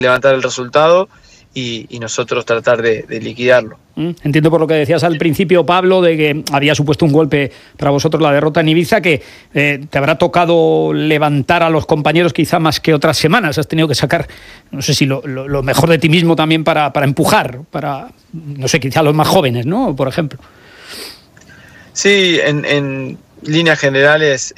levantar el resultado y nosotros tratar de liquidarlo. Entiendo por lo que decías al principio, Pablo, de que había supuesto un golpe para vosotros la derrota en Ibiza, que te habrá tocado levantar a los compañeros quizá más que otras semanas. Has tenido que sacar, no sé si lo mejor de ti mismo también para empujar, para, no sé, quizá los más jóvenes, ¿no? Por ejemplo. Sí, en líneas generales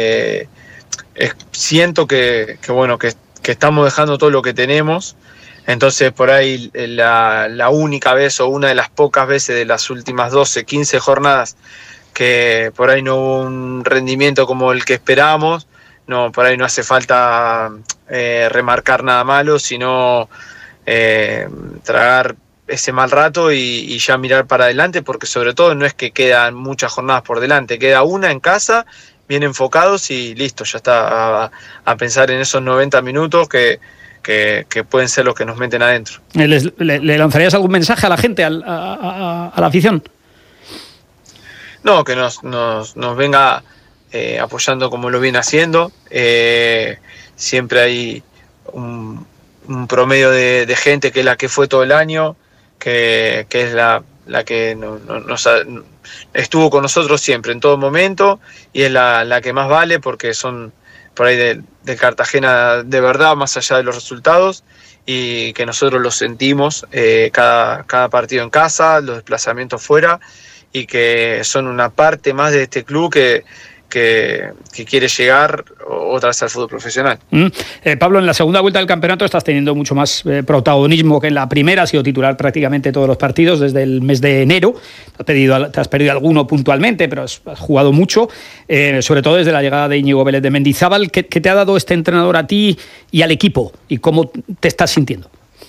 siento que estamos dejando todo lo que tenemos. Entonces por ahí la única vez o una de las pocas veces de las últimas 12, 15 jornadas que por ahí no hubo un rendimiento como el que esperábamos, por ahí no hace falta remarcar nada malo, sino tragar ese mal rato y ya mirar para adelante, porque sobre todo no es que quedan muchas jornadas por delante, queda una en casa, bien enfocados y listo, ya está a pensar en esos 90 minutos que pueden ser los que nos meten adentro. ¿Le lanzarías algún mensaje a la gente, a la afición? No, que nos venga apoyando como lo viene haciendo. Siempre hay un promedio de gente que es la que fue todo el año, que es la que estuvo con nosotros siempre, en todo momento, y es la que más vale, porque son por ahí de Cartagena de verdad, más allá de los resultados, y que nosotros los sentimos cada partido en casa, los desplazamientos fuera, y que son una parte más de este club que quiere llegar otra vez al fútbol profesional. Pablo, en la segunda vuelta del campeonato estás teniendo mucho más protagonismo que en la primera. Has sido titular prácticamente todos los partidos desde el mes de enero. Te has perdido alguno puntualmente, pero has jugado mucho, sobre todo desde la llegada de Íñigo Vélez de Mendizábal. ¿Qué te ha dado este entrenador a ti y al equipo? ¿Y cómo te estás sintiendo?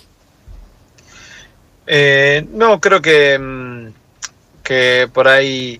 Creo que por ahí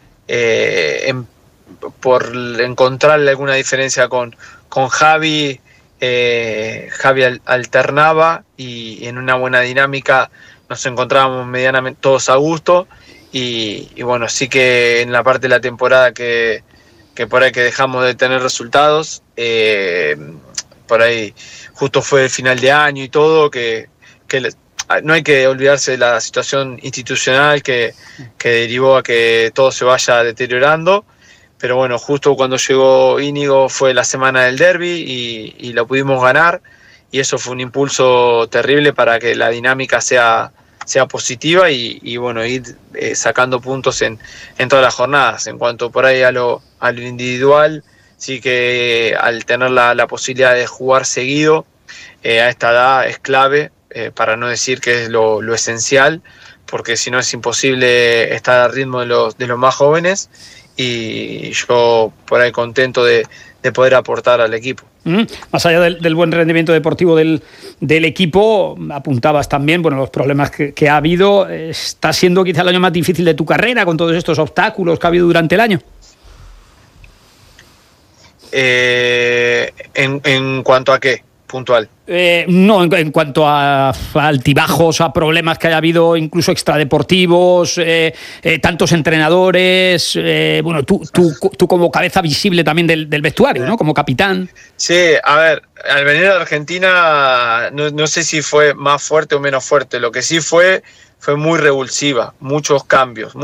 por encontrarle alguna diferencia con Javi, Javi alternaba y en una buena dinámica nos encontrábamos medianamente todos a gusto y bueno, sí que en la parte de la temporada que por ahí que dejamos de tener resultados, por ahí justo fue el final de año y todo, que no hay que olvidarse de la situación institucional que derivó a que todo se vaya deteriorando. Pero bueno, justo cuando llegó Íñigo fue la semana del derbi y lo pudimos ganar, y eso fue un impulso terrible para que la dinámica sea positiva y bueno, ir sacando puntos en todas las jornadas. En cuanto por ahí a lo individual, sí que al tener la posibilidad de jugar seguido a esta edad es clave, para no decir que es lo esencial, porque si no es imposible estar al ritmo de los más jóvenes. Y yo por ahí contento de poder aportar al equipo. Más allá del buen rendimiento deportivo del equipo, apuntabas también los problemas que ha habido. ¿Está siendo quizá el año más difícil de tu carrera con todos estos obstáculos que ha habido durante el año? ¿En cuanto a qué? Puntual. No, en cuanto a altibajos, a problemas que haya habido, incluso extradeportivos, tantos entrenadores, tú como cabeza visible también del vestuario, ¿no? Como capitán. Sí, a ver, al venir a Argentina no sé si fue más fuerte o menos fuerte. Lo que sí fue muy revulsiva, muchos cambios.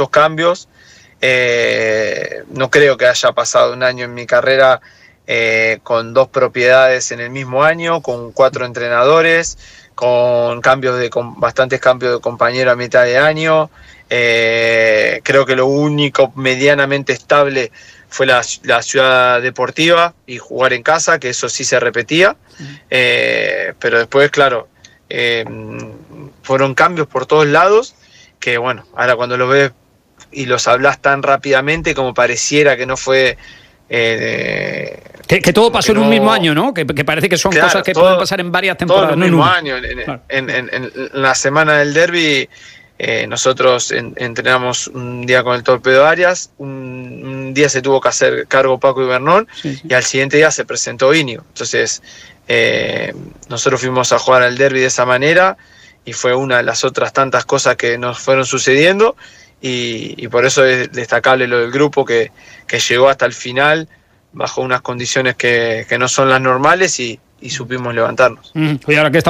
No creo que haya pasado un año en mi carrera con 2 propiedades en el mismo año, con 4 entrenadores, con bastantes cambios de compañero a mitad de año. Creo que lo único medianamente estable fue la ciudad deportiva y jugar en casa, que eso sí se repetía. Pero después, claro, fueron cambios por todos lados, que bueno, ahora cuando los ves y los hablas tan rápidamente, como pareciera que no fue... que todo pasó en un mismo año, ¿no? Que parece que son cosas que pueden pasar en varias temporadas. Todo en un mismo año. En la semana del derbi nosotros entrenamos un día con el Torpedo Arias, un día se tuvo que hacer cargo Paco Ibernón, sí. Y al siguiente día se presentó Íñigo. Entonces nosotros fuimos a jugar al derbi de esa manera y fue una de las otras tantas cosas que nos fueron sucediendo. Y por eso es destacable lo del grupo que llegó hasta el final bajo unas condiciones que no son las normales y supimos levantarnos. Oye, ahora que